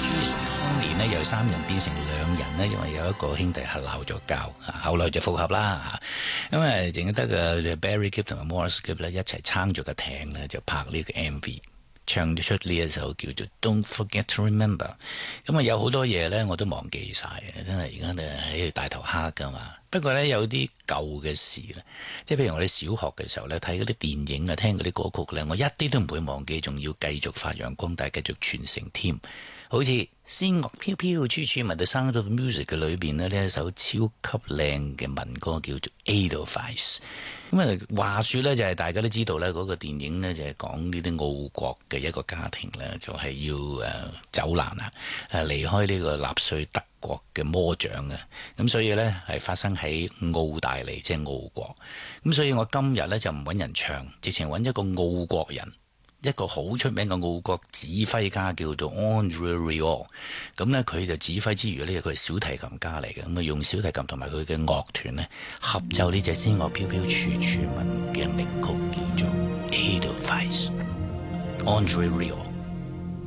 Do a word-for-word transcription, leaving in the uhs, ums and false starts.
George 當年呢，由三人變成兩人呢，因為有一個兄弟係鬧咗交，後來就復合啦。咁啊，淨係得個 Barry Gibb 同埋 Maurice Gibb 咧一齊撐住個艇呢，就拍呢個 M V， 唱咗出呢一首叫做 Don't Forget to Remember。咁啊，有好多嘢呢，我都忘記晒，真係而家就喺度大頭蝦噶嘛。不過呢，有啲舊嘅事咧，即係譬如我哋小學嘅時候呢，睇嗰啲電影啊，聽嗰啲歌曲呢，我一啲都唔會忘記，仲要繼續發揚光大，繼續傳承添。好似仙樂飄飄處處聞到 Sound of Music 嘅裏邊呢，呢一首超級靚嘅民歌叫做 Edelweiss。咁啊，話說呢，就係大家都知道呢，嗰個電影呢，就係講呢啲奧國嘅一個家庭呢，就係要誒走難啊，誒離開呢個納粹德國嘅魔掌啊。咁所以呢，係發生喺澳大利，即係奧國。咁所以我今日呢，就唔揾人唱，直情揾一個奧國人。一個好出名嘅奧國指揮家叫做 André Rieu， 咁呢，佢就指揮之餘呢，佢係小提琴家嚟嘅，咁啊用小提琴同埋佢嘅樂團呢，合奏呢隻仙樂飄飄處處聞嘅名曲叫做 Edelweiss， André Rieu。